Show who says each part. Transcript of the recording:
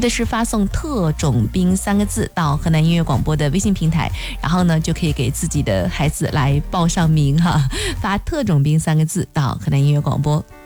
Speaker 1: 的是发送特种兵3个字到河南音乐广播的微信平台，然后呢就可以给自己的孩子来报上名哈，发特种兵3个字到河南音乐广播。